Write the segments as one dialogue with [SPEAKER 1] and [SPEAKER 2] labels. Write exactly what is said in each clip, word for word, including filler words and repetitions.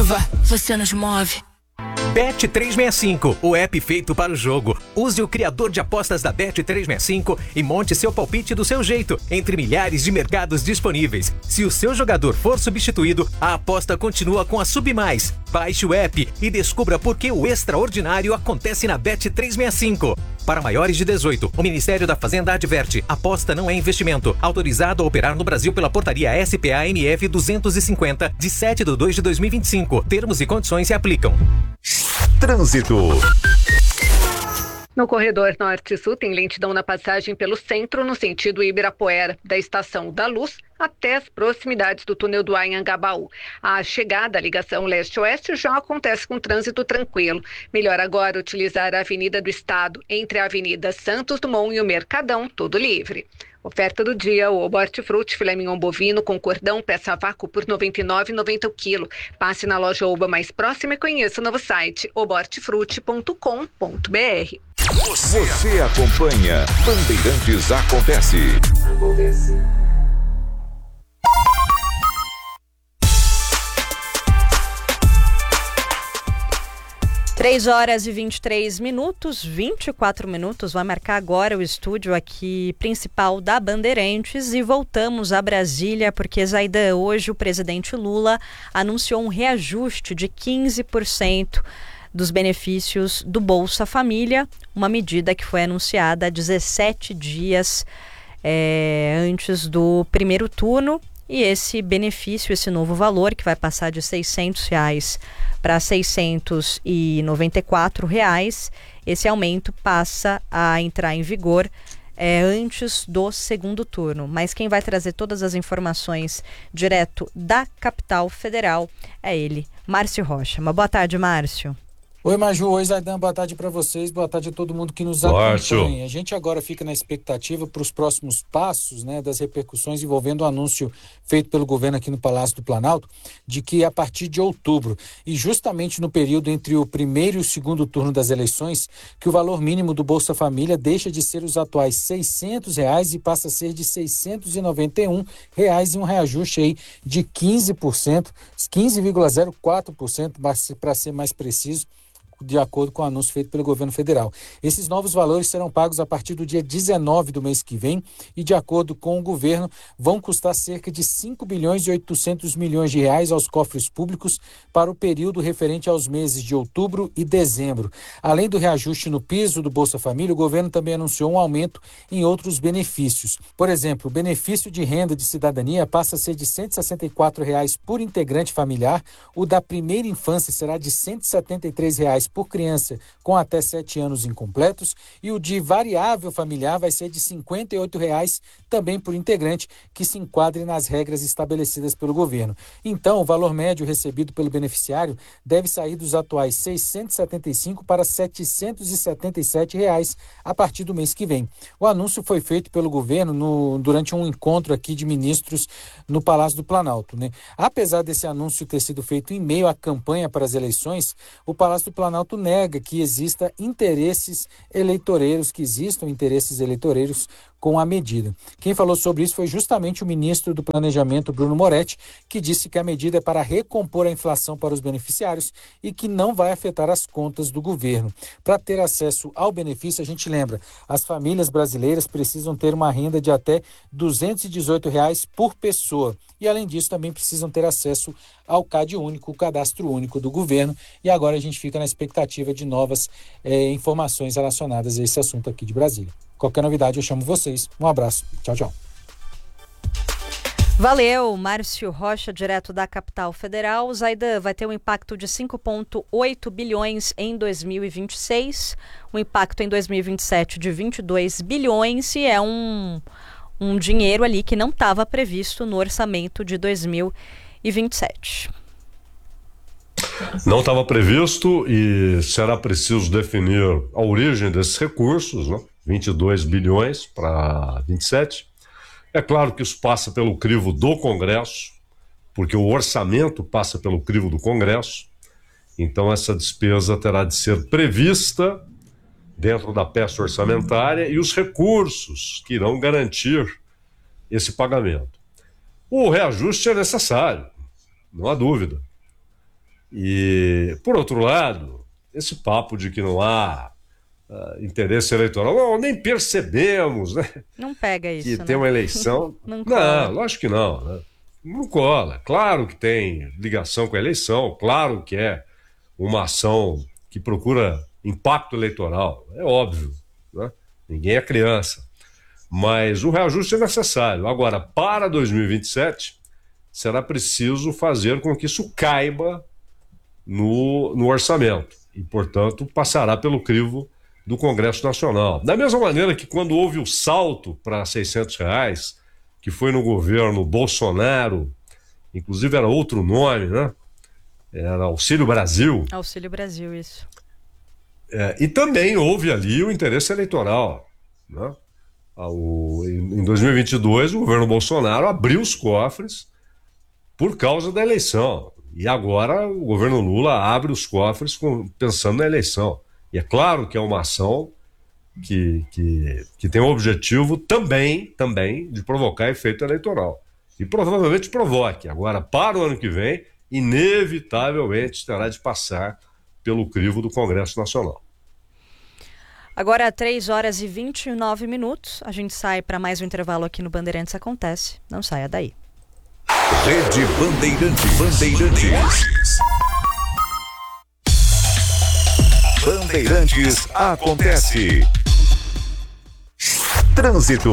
[SPEAKER 1] ativa, você nos move.
[SPEAKER 2] Bet trezentos e sessenta e cinco, o app feito para o jogo. Use o criador de apostas da Bet trezentos e sessenta e cinco e monte seu palpite do seu jeito, entre milhares de mercados disponíveis. Se o seu jogador for substituído, a aposta continua com a Submais. Baixe o app e descubra por que o extraordinário acontece na Bet trezentos e sessenta e cinco. Para maiores de dezoito, o Ministério da Fazenda adverte: aposta não é investimento. Autorizado a operar no Brasil pela portaria S P A M F duzentos e cinquenta, de sete de dois de dois mil e vinte e cinco. Termos e condições se aplicam.
[SPEAKER 3] Trânsito.
[SPEAKER 4] No corredor norte-sul tem lentidão na passagem pelo centro no sentido Ibirapuera, da Estação da Luz até as proximidades do túnel do Anhangabaú. A chegada à ligação leste-oeste já acontece com trânsito tranquilo. Melhor agora utilizar a Avenida do Estado, entre a Avenida Santos Dumont e o Mercadão, tudo livre. Oferta do dia: o Oba Hortifruti filé mignon bovino com cordão peça a vácuo por noventa e nove reais e noventa centavos o quilo. Passe na loja Oba mais próxima e conheça o novo site oba hortifruti ponto com ponto br.
[SPEAKER 3] Você, Você acompanha Bandeirantes Acontece. Acontece.
[SPEAKER 5] três horas e vinte e três minutos, vinte e quatro minutos, vai marcar agora o estúdio aqui principal da Bandeirantes e voltamos a Brasília porque, Zaidan, hoje o presidente Lula anunciou um reajuste de quinze por cento dos benefícios do Bolsa Família, uma medida que foi anunciada há dezessete dias é, antes do primeiro turno. E esse benefício, esse novo valor, que vai passar de seiscentos reais para seiscentos e noventa e quatro reais, esse aumento passa a entrar em vigor é, antes do segundo turno. Mas quem vai trazer todas as informações direto da capital federal é ele, Márcio Rocha. Uma boa tarde, Márcio.
[SPEAKER 6] Oi, Maju. Oi, Zaidan. Boa tarde para vocês. Boa tarde a todo mundo que nos
[SPEAKER 7] Márcio.
[SPEAKER 6] acompanha. A gente agora fica na expectativa para os próximos passos, né, das repercussões envolvendo o anúncio feito pelo governo aqui no Palácio do Planalto, de que a partir de outubro, e justamente no período entre o primeiro e o segundo turno das eleições, que o valor mínimo do Bolsa Família deixa de ser os atuais seiscentos reais e passa a ser de seiscentos e noventa e um reais, e um reajuste aí de quinze por cento, quinze vírgula zero quatro por cento, para ser mais preciso, de acordo com o anúncio feito pelo governo federal. Esses novos valores serão pagos a partir do dia dezenove do mês que vem e, de acordo com o governo, vão custar cerca de cinco bilhões e oitocentos milhões de reais aos cofres públicos para o período referente aos meses de outubro e dezembro. Além do reajuste no piso do Bolsa Família, o governo também anunciou um aumento em outros benefícios. Por exemplo, o benefício de renda de cidadania passa a ser de cento e sessenta e quatro reais por integrante familiar, o da primeira infância será de cento e setenta e três reais por criança com até sete anos incompletos, e o de variável familiar vai ser de cinquenta e oito reais também por integrante que se enquadre nas regras estabelecidas pelo governo. Então, o valor médio recebido pelo beneficiário deve sair dos atuais seiscentos e setenta e cinco para setecentos e setenta e sete reais a partir do mês que vem. O anúncio foi feito pelo governo no, durante um encontro aqui de ministros no Palácio do Planalto, né? Apesar desse anúncio ter sido feito em meio à campanha para as eleições, o Palácio do Planalto nega que exista interesses eleitoreiros, que existam interesses eleitoreiros com a medida. Quem falou sobre isso foi justamente o ministro do Planejamento, Bruno Moretti, que disse que a medida é para recompor a inflação para os beneficiários e que não vai afetar as contas do governo. Para ter acesso ao benefício, a gente lembra, as famílias brasileiras precisam ter uma renda de até duzentos e dezoito reais por pessoa. E, além disso, também precisam ter acesso ao C A D único, o cadastro único do governo. E agora a gente fica na expectativa de novas eh, informações relacionadas a esse assunto aqui de Brasília. Qualquer novidade eu chamo vocês. Um abraço. Tchau, tchau.
[SPEAKER 5] Valeu, Márcio Rocha, direto da capital federal. Zaidan, vai ter um impacto de cinco vírgula oito bilhões em dois mil e vinte e seis, um impacto em dois mil e vinte e sete de vinte e dois bilhões, e é um, um dinheiro ali que não estava previsto no orçamento de dois mil e vinte e sete.
[SPEAKER 7] Não estava previsto e será preciso definir a origem desses recursos, né? vinte e dois bilhões para vinte e sete. É claro que isso passa pelo crivo do Congresso, porque o orçamento passa pelo crivo do Congresso, então essa despesa terá de ser prevista dentro da peça orçamentária e os recursos que irão garantir esse pagamento. O reajuste é necessário, não há dúvida. E, por outro lado, esse papo de que não há uh, interesse eleitoral, não, nem percebemos, né?
[SPEAKER 5] Não pega isso,
[SPEAKER 7] que
[SPEAKER 5] né?
[SPEAKER 7] tem uma eleição.
[SPEAKER 5] Não,
[SPEAKER 7] não, lógico que não, né? Não cola. Claro que tem ligação com a eleição, claro que é uma ação que procura impacto eleitoral, é óbvio, né? Ninguém é criança. Mas o reajuste é necessário. Agora, para dois mil e vinte e sete, será preciso fazer com que isso caiba no, no orçamento e, portanto, passará pelo crivo do Congresso Nacional. Da mesma maneira que quando houve o salto para seiscentos reais, que foi no governo Bolsonaro, inclusive era outro nome, né? Era Auxílio Brasil.
[SPEAKER 5] Auxílio Brasil, isso.
[SPEAKER 7] É, e também houve ali o interesse eleitoral, né? Ao, em dois mil e vinte e dois, o governo Bolsonaro abriu os cofres por causa da eleição. E agora o governo Lula abre os cofres com, pensando na eleição. E é claro que é uma ação que, que, que tem o objetivo também, também de provocar efeito eleitoral. E provavelmente provoque. Agora, para o ano que vem, inevitavelmente terá de passar pelo crivo do Congresso Nacional.
[SPEAKER 5] Agora, três horas e vinte e nove minutos. A gente sai para mais um intervalo aqui no Bandeirantes Acontece. Não saia daí.
[SPEAKER 3] Rede Bandeirantes. Bandeirantes. Bandeirantes Acontece. Trânsito.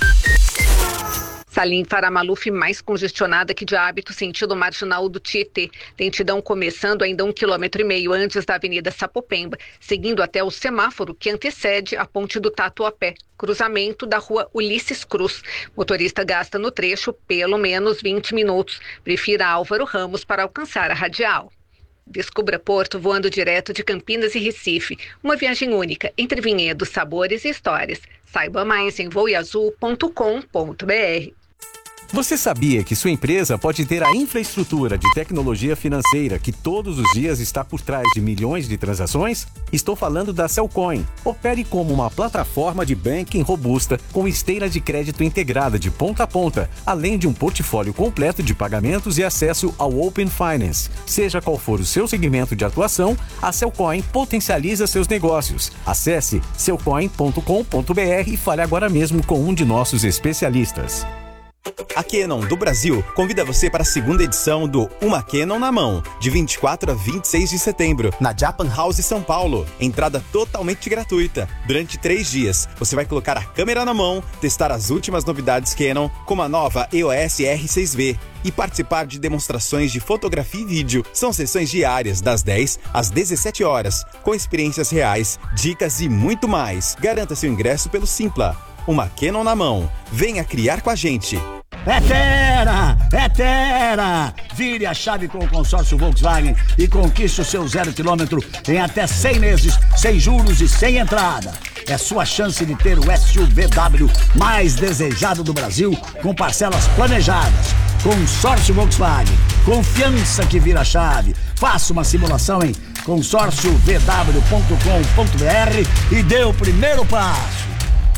[SPEAKER 4] Salim Faramaluf mais congestionada que de hábito sentido marginal do Tietê. Lentidão começando ainda um quilômetro e meio antes da Avenida Sapopemba, seguindo até o semáforo que antecede a ponte do Tatuapé, cruzamento da rua Ulisses Cruz. Motorista gasta no trecho pelo menos vinte minutos. Prefira Álvaro Ramos para alcançar a radial. Descubra Porto voando direto de Campinas e Recife. Uma viagem única entre vinhedos, sabores e histórias. Saiba mais em voeazul ponto com ponto br.
[SPEAKER 1] Você sabia que sua empresa pode ter a infraestrutura de tecnologia financeira que todos os dias está por trás de milhões de transações? Estou falando da Cellcoin. Opere como uma plataforma de banking robusta com esteira de crédito integrada de ponta a ponta, além de um portfólio completo de pagamentos e acesso ao Open Finance. Seja qual for o seu segmento de atuação, a Cellcoin potencializa seus negócios. Acesse cellcoin ponto com ponto br e fale agora mesmo com um de nossos especialistas.
[SPEAKER 8] A Canon do Brasil convida você para a segunda edição do Uma Canon na Mão, de vinte e quatro a vinte e seis de setembro, na Japan House São Paulo. Entrada totalmente gratuita. Durante três dias, você vai colocar a câmera na mão, testar as últimas novidades Canon, como a nova E O S R seis V, e participar de demonstrações de fotografia e vídeo. São sessões diárias, das dez às dezessete horas, com experiências reais, dicas e muito mais. Garanta seu ingresso pelo Simpla. Uma Canon na Mão. Venha criar com a gente.
[SPEAKER 9] É Tera! É Tera! Vire a chave com o consórcio Volkswagen e conquiste o seu zero quilômetro em até cem meses, sem juros e sem entrada. É sua chance de ter o S U V W mais desejado do Brasil, com parcelas planejadas. Consórcio Volkswagen. Confiança que vira chave. Faça uma simulação em consórcio v w ponto com ponto br e dê o primeiro passo.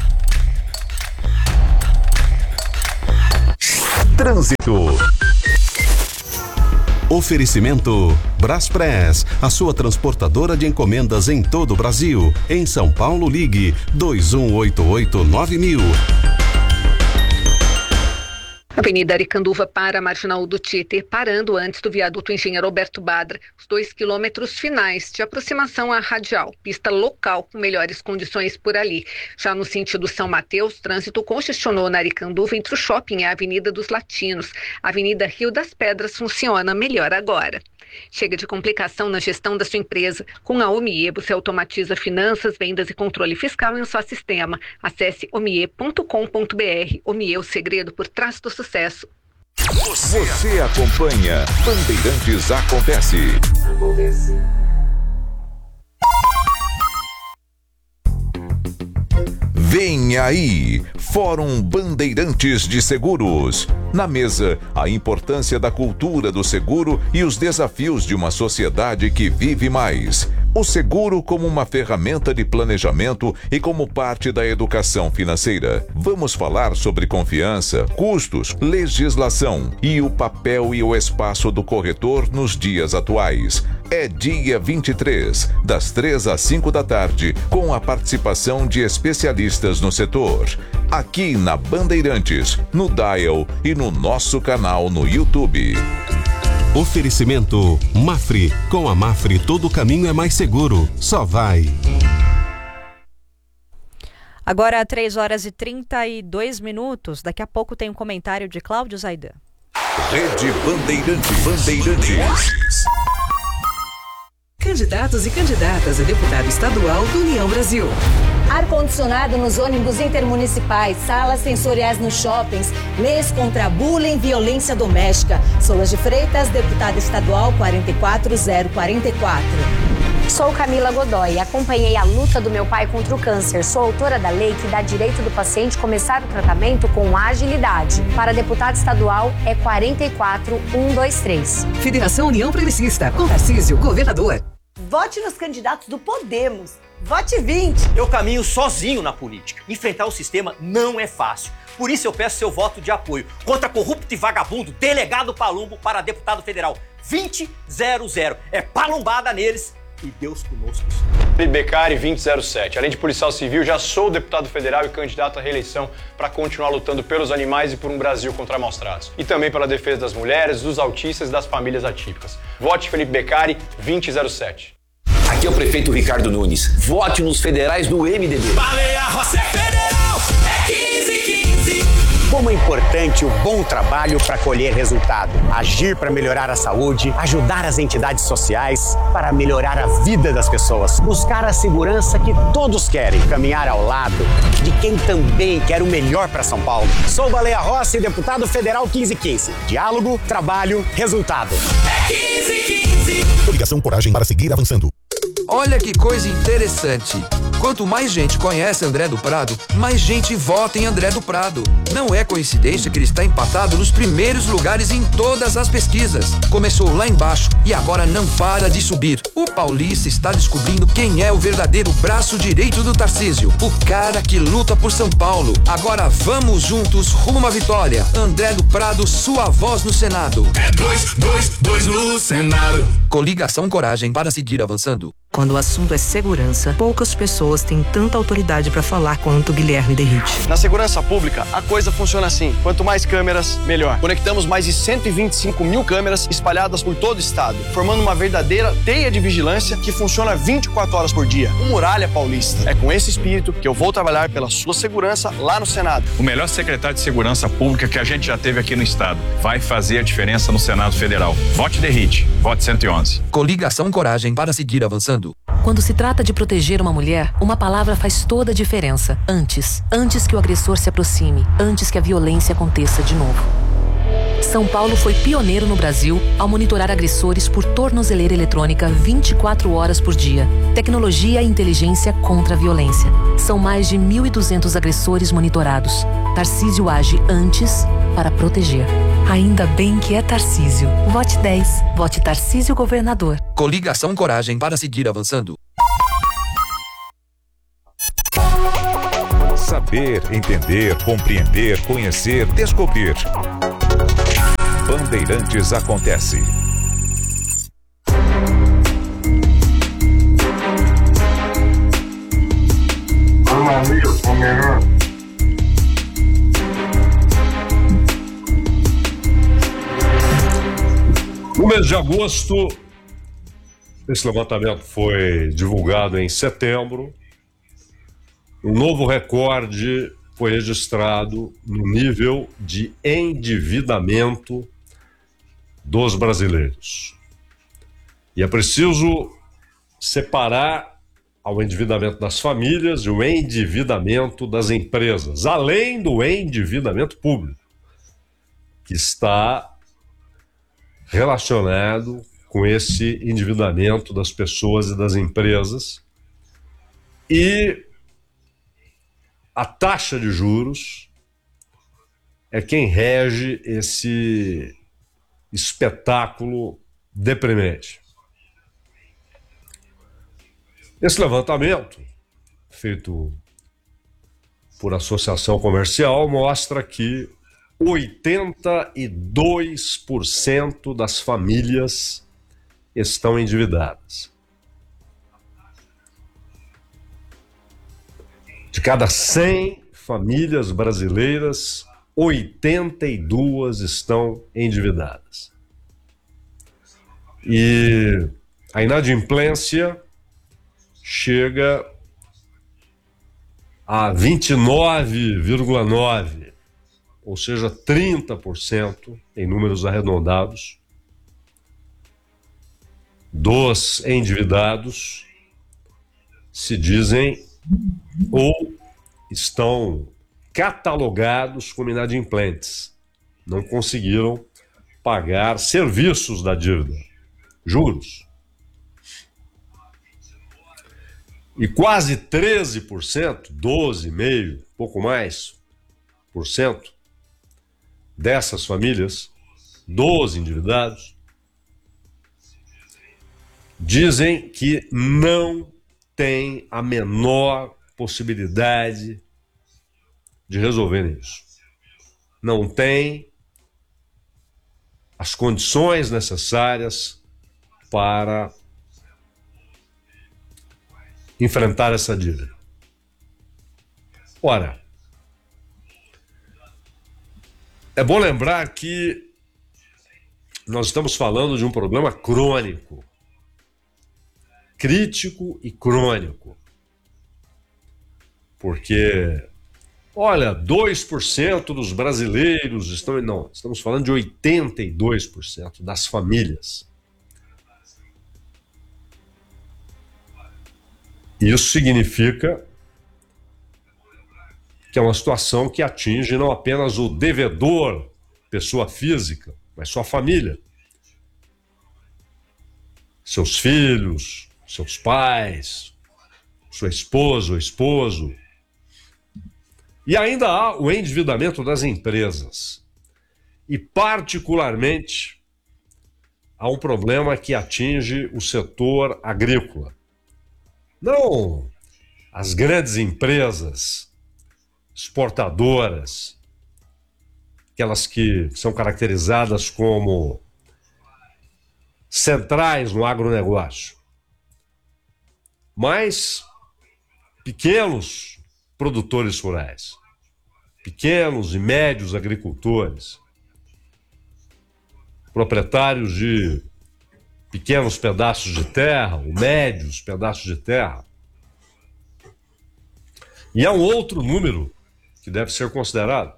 [SPEAKER 3] Trânsito. Oferecimento Braspress, a sua transportadora de encomendas em todo o Brasil. Em São Paulo, ligue dois um oito oito nove mil.
[SPEAKER 4] Avenida Aricanduva para a Marginal do Tietê, parando antes do viaduto Engenheiro Alberto Badra. Os dois quilômetros finais de aproximação à radial, pista local com melhores condições por ali. Já no sentido São Mateus, trânsito congestionou na Aricanduva entre o shopping e a Avenida dos Latinos. A Avenida Rio das Pedras funciona melhor agora. Chega de complicação na gestão da sua empresa. Com a Omie, você automatiza finanças, vendas e controle fiscal em um só sistema. Acesse omie ponto com ponto br. Omie, o segredo por trás do sucesso.
[SPEAKER 3] Você acompanha Bandeirantes Acontece. Acontece. Vem aí, Fórum Bandeirantes de Seguros. Na mesa, a importância da cultura do seguro e os desafios de uma sociedade que vive mais.
[SPEAKER 10] O seguro como uma ferramenta de planejamento e como parte da educação financeira. Vamos falar sobre confiança, custos, legislação e o papel e o espaço do corretor nos dias atuais. É dia vinte e três, das três às cinco da tarde, com a participação de especialistas no setor. Aqui na Bandeirantes, no Dial e no nosso canal no YouTube.
[SPEAKER 3] Oferecimento Mafre. Com a Mafre todo caminho é mais seguro. Só vai.
[SPEAKER 5] Agora três horas e trinta e dois minutos. Daqui a pouco tem um comentário de Cláudio Zaidan.
[SPEAKER 10] Rede Bandeirantes. Bandeirantes.
[SPEAKER 11] Candidatos e candidatas a deputado estadual do União Brasil.
[SPEAKER 12] Ar-condicionado nos ônibus intermunicipais, salas sensoriais nos shoppings, leis contra bullying e violência doméstica. Solas de Freitas, deputada estadual quatro quatro zero quatro quatro.
[SPEAKER 13] Sou Camila Godoy, acompanhei a luta do meu pai contra o câncer. Sou autora da lei que dá direito do paciente começar o tratamento com agilidade. Para deputado estadual é quatro quatro um dois três.
[SPEAKER 11] Federação União Progressista, com Tarcísio, governador.
[SPEAKER 14] Vote nos candidatos do Podemos. Vote vinte.
[SPEAKER 15] Eu caminho sozinho na política. Enfrentar o sistema não é fácil. Por isso eu peço seu voto de apoio contra corrupto e vagabundo delegado Palumbo para deputado federal vinte zero zero. É palumbada neles e Deus conosco.
[SPEAKER 16] Felipe Beccari, vinte zero sete. Além de policial civil, já sou deputado federal e candidato à reeleição para continuar lutando pelos animais e por um Brasil contra maus tratos. E também pela defesa das mulheres, dos autistas e das famílias atípicas. Vote Felipe Beccari, vinte zero sete.
[SPEAKER 17] Aqui é o prefeito Ricardo Nunes. Vote nos federais do M D B.
[SPEAKER 18] Baleia Rossi é federal, é quinze quinze.
[SPEAKER 19] Como é importante o bom trabalho para colher resultado. Agir para melhorar a saúde, ajudar as entidades sociais, para melhorar a vida das pessoas. Buscar a segurança que todos querem. Caminhar ao lado de quem também quer o melhor para São Paulo. Sou Baleia Rossi, deputado federal quinze quinze. Diálogo, trabalho, resultado.
[SPEAKER 18] É quinze quinze.
[SPEAKER 3] Coligação Coragem para seguir avançando.
[SPEAKER 20] Olha que coisa interessante. Quanto mais gente conhece André do Prado, mais gente vota em André do Prado. Não é coincidência que ele está empatado nos primeiros lugares em todas as pesquisas. Começou lá embaixo e agora não para de subir. O paulista está descobrindo quem é o verdadeiro braço direito do Tarcísio. O cara que luta por São Paulo. Agora vamos juntos rumo à vitória. André do Prado, sua voz no Senado.
[SPEAKER 18] É dois, dois, dois no Senado.
[SPEAKER 20] Coligação Coragem para seguir avançando.
[SPEAKER 11] Quando o assunto é segurança, poucas pessoas têm tanta autoridade para falar quanto Guilherme Derrite.
[SPEAKER 21] Na segurança pública, a coisa funciona assim. Quanto mais câmeras, melhor. Conectamos mais de cento e vinte e cinco mil câmeras espalhadas por todo o estado, formando uma verdadeira teia de vigilância que funciona vinte e quatro horas por dia. O Muralha Paulista. É com esse espírito que eu vou trabalhar pela sua segurança lá no Senado.
[SPEAKER 22] O melhor secretário de segurança pública que a gente já teve aqui no estado. Vai fazer a diferença no Senado Federal. Vote Derrite. Vote cento e onze.
[SPEAKER 20] Coligação Coragem para seguir avançando.
[SPEAKER 11] Quando se trata de proteger uma mulher, uma palavra faz toda a diferença. Antes. Antes que o agressor se aproxime. Antes que a violência aconteça de novo. São Paulo foi pioneiro no Brasil ao monitorar agressores por tornozeleira eletrônica vinte e quatro horas por dia. Tecnologia e inteligência contra a violência. São mais de mil e duzentos agressores monitorados. Tarcísio age antes para proteger. Ainda bem que é Tarcísio. Vote dez. Vote Tarcísio governador.
[SPEAKER 20] Coligação Coragem para seguir avançando.
[SPEAKER 10] Saber, entender, compreender, conhecer, descobrir. Bandeirantes acontece.
[SPEAKER 7] No mês de agosto, esse levantamento foi divulgado em setembro. Um novo recorde foi registrado no nível de endividamento dos brasileiros. E é preciso separar o endividamento das famílias e o endividamento das empresas, além do endividamento público, que está relacionado com esse endividamento das pessoas e das empresas. E a taxa de juros é quem rege esse espetáculo deprimente. Esse levantamento, feito por associação comercial, mostra que oitenta e dois por cento das famílias estão endividadas. De cada cem famílias brasileiras, oitenta e duas estão endividadas. E a inadimplência chega a vinte e nove vírgula nove por cento, ou seja, trinta por cento em números arredondados dos endividados se dizem ou estão catalogados como inadimplentes. Não conseguiram pagar serviços da dívida, juros. E quase treze por cento, doze vírgula cinco por cento, pouco mais, por cento dessas famílias, dos endividados, dizem que não tem a menor possibilidade de resolver isso. Não tem as condições necessárias para enfrentar essa dívida. Ora, é bom lembrar que nós estamos falando de um problema crônico, crítico e crônico. Porque, olha, dois por cento dos brasileiros estão... Não, estamos falando de oitenta e dois por cento das famílias. Isso significa que é uma situação que atinge não apenas o devedor, pessoa física, mas sua família. Seus filhos, seus pais, sua esposa ou esposo. E ainda há o endividamento das empresas. E, particularmente, há um problema que atinge o setor agrícola. Não as grandes empresas exportadoras, aquelas que são caracterizadas como centrais no agronegócio, mas pequenos produtores rurais, pequenos e médios agricultores, proprietários de pequenos pedaços de terra, ou médios pedaços de terra. E há um outro número que deve ser considerado,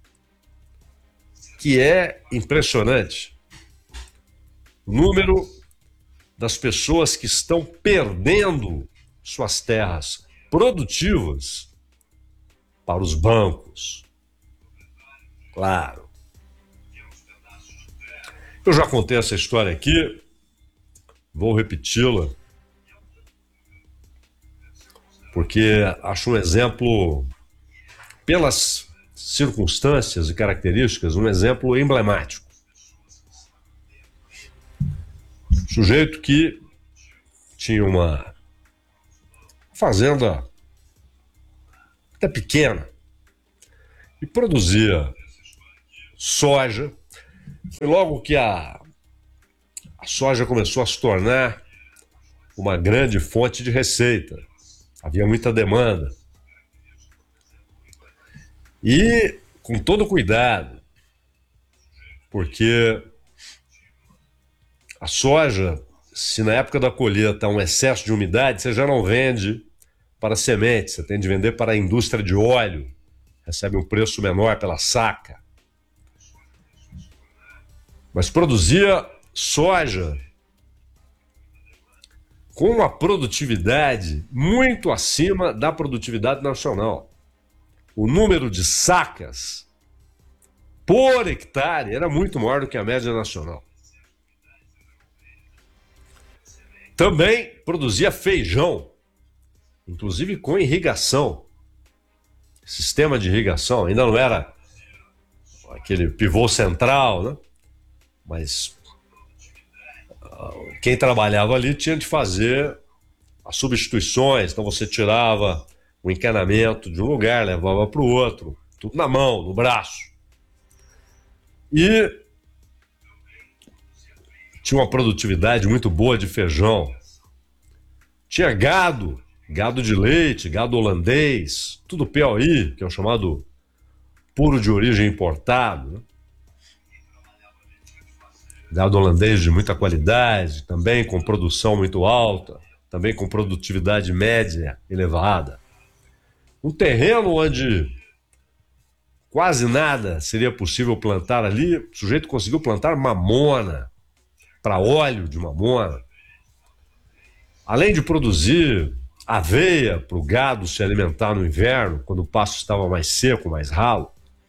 [SPEAKER 7] que é impressionante. O número das pessoas que estão perdendo suas terras produtivas para os bancos. Claro. Eu já contei essa história aqui, vou repeti-la, porque acho um exemplo, pelas circunstâncias e características, um exemplo emblemático. Sujeito que tinha uma fazenda até pequena e produzia soja. Foi logo que a, a soja começou a se tornar uma grande fonte de receita. Havia muita demanda. E com todo cuidado, porque a soja, se na época da colheita há um excesso de umidade, você já não vende para semente, você tem de vender para a indústria de óleo, recebe um preço menor pela saca. Mas produzia soja com uma produtividade muito acima da produtividade nacional. O número de sacas por hectare era muito maior do que a média nacional. Também produzia feijão, inclusive com irrigação. Sistema de irrigação, ainda não era aquele pivô central, né? Mas quem trabalhava ali tinha de fazer as substituições, então você tirava o encanamento de um lugar, levava para o outro, tudo na mão, no braço. E tinha uma produtividade muito boa de feijão. Tinha gado, gado de leite, gado holandês, tudo P O I, que é o chamado puro de origem importado, né? Gado holandês de muita qualidade, também com produção muito alta, também com produtividade média elevada. Um terreno onde quase nada seria possível plantar ali, o sujeito conseguiu plantar mamona, para óleo de mamona. Além de produzir aveia para o gado se alimentar no inverno, quando o pasto estava mais seco, mais ralo.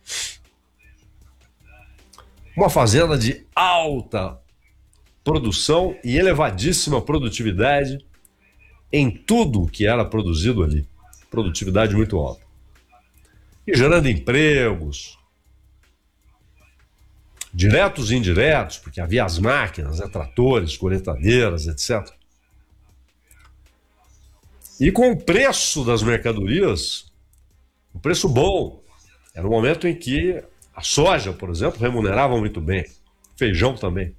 [SPEAKER 7] Uma fazenda de alta produção e elevadíssima produtividade em tudo que era produzido ali. Produtividade muito alta. E gerando empregos, diretos e indiretos, porque havia as máquinas, né, tratores, colheitadeiras, etcétera. E com o preço das mercadorias, um preço bom. Era o momento em que a soja, por exemplo, remunerava muito bem. Feijão também.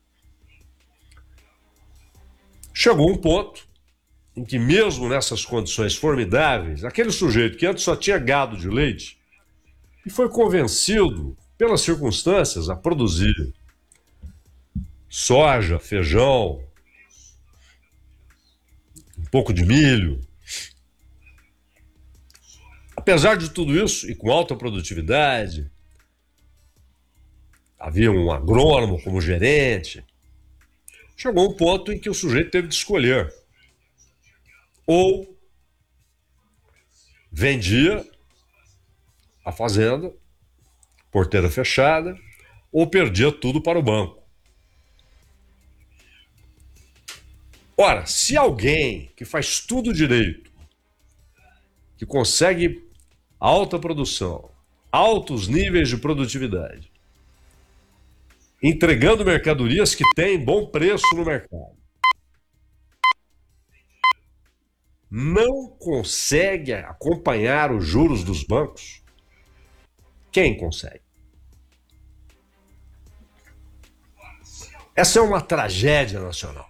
[SPEAKER 7] Chegou um ponto em que, mesmo nessas condições formidáveis, aquele sujeito que antes só tinha gado de leite e foi convencido pelas circunstâncias a produzir soja, feijão, um pouco de milho. Apesar de tudo isso, e com alta produtividade, havia um agrônomo como gerente, chegou um ponto em que o sujeito teve de escolher. Ou vendia a fazenda, porteira fechada, ou perdia tudo para o banco. Ora, se alguém que faz tudo direito, que consegue alta produção, altos níveis de produtividade, entregando mercadorias que têm bom preço no mercado, não consegue acompanhar os juros dos bancos, quem consegue? Essa é uma tragédia nacional.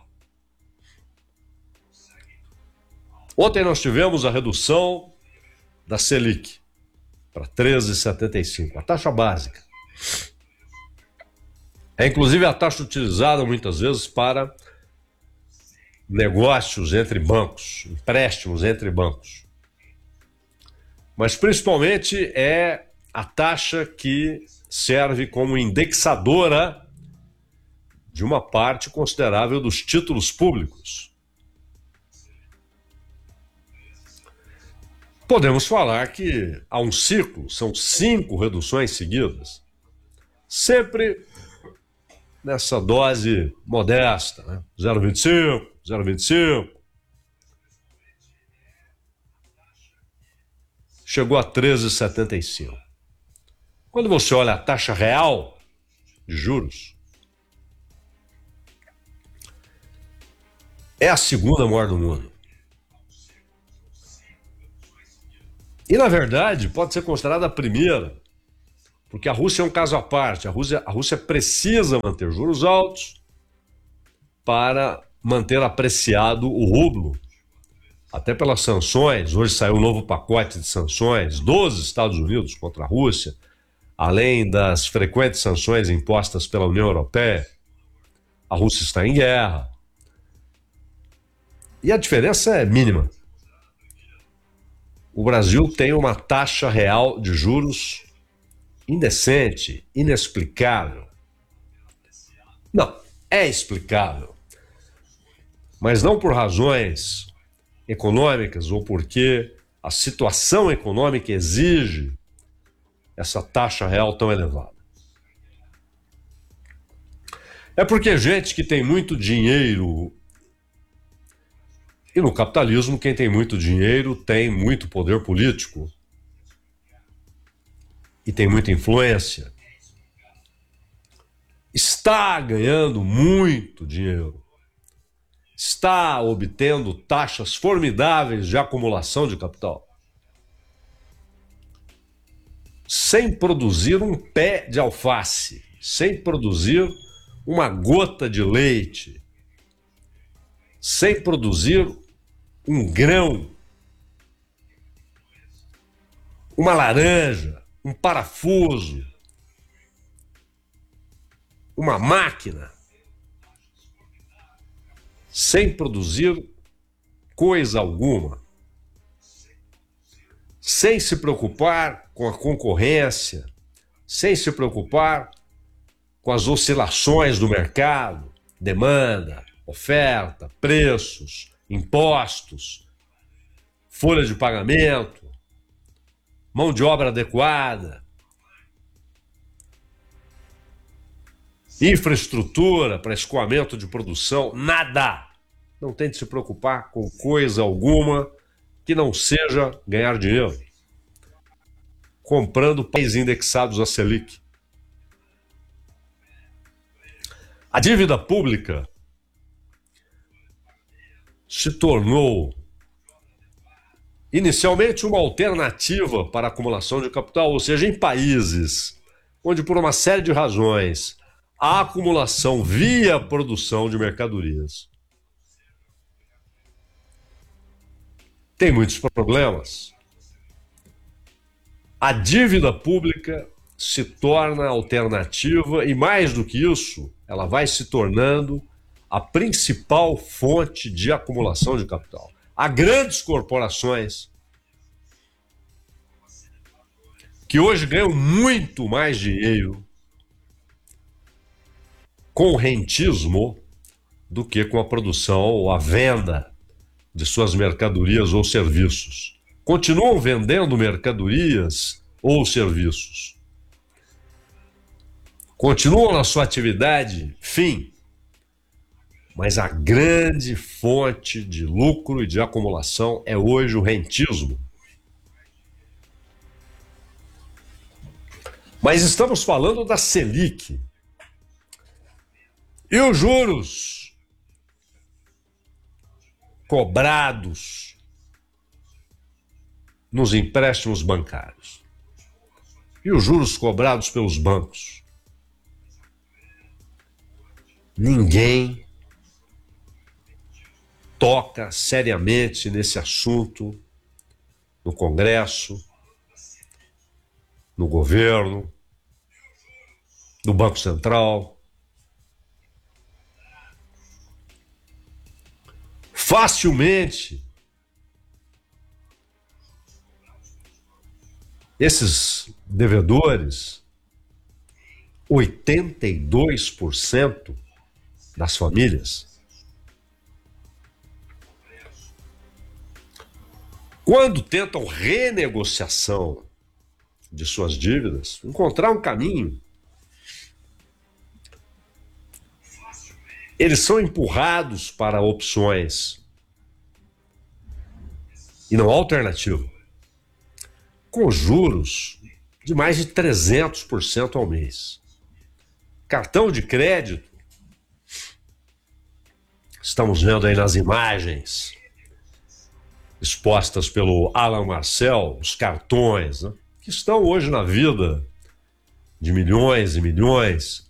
[SPEAKER 7] Ontem nós tivemos a redução da Selic para treze vírgula setenta e cinco, a taxa básica. É inclusive a taxa utilizada muitas vezes para negócios entre bancos, empréstimos entre bancos. Mas principalmente é a taxa que serve como indexadora de uma parte considerável dos títulos públicos. Podemos falar que há um ciclo, são cinco reduções seguidas, sempre nessa dose modesta, né? zero vírgula vinte e cinco, zero vírgula vinte e cinco. Chegou a treze vírgula setenta e cinco. Quando você olha a taxa real de juros, é a segunda maior do mundo. E, na verdade, pode ser considerada a primeira, porque a Rússia é um caso à parte. A Rússia, a Rússia precisa manter juros altos para manter apreciado o rublo, até pelas sanções. Hoje saiu um novo pacote de sanções dos Estados Unidos contra a Rússia, além das frequentes sanções impostas pela União Europeia. A Rússia está em guerra. E a diferença é mínima. O Brasil tem uma taxa real de juros indecente, inexplicável. Não, é explicável. Mas não por razões econômicas ou porque a situação econômica exige essa taxa real tão elevada. É porque gente que tem muito dinheiro, e no capitalismo quem tem muito dinheiro tem muito poder político e tem muita influência, está ganhando muito dinheiro está obtendo taxas formidáveis de acumulação de capital, sem produzir um pé de alface, sem produzir uma gota de leite, sem produzir um grão, uma laranja, um parafuso, uma máquina, sem produzir coisa alguma, sem se preocupar com a concorrência, sem se preocupar com as oscilações do mercado, demanda, oferta, preços, impostos, folha de pagamento, mão de obra adequada, infraestrutura para escoamento de produção, nada. Não tem de se preocupar com coisa alguma que não seja ganhar dinheiro, comprando pães indexados à Selic. A dívida pública se tornou inicialmente uma alternativa para a acumulação de capital, ou seja, em países onde, por uma série de razões, a acumulação via produção de mercadorias tem muitos problemas. A dívida pública se torna alternativa e, mais do que isso, ela vai se tornando a principal fonte de acumulação de capital. Há grandes corporações que hoje ganham muito mais dinheiro com o rentismo do que com a produção ou a venda de suas mercadorias ou serviços. Continuam vendendo mercadorias ou serviços. Continuam na sua atividade, fim. Mas a grande fonte de lucro e de acumulação é hoje o rentismo. Mas estamos falando da Selic. E os juros cobrados nos empréstimos bancários. E os juros cobrados pelos bancos. Ninguém toca seriamente nesse assunto no Congresso, no governo, no Banco Central. Facilmente, esses devedores, oitenta e dois por cento das famílias, quando tentam renegociação de suas dívidas, encontrar um caminho, eles são empurrados para opções e não alternativa, com juros de mais de trezentos por cento ao mês. Cartão de crédito, estamos vendo aí nas imagens expostas pelo Alan Marcel, os cartões, né, que estão hoje na vida de milhões e milhões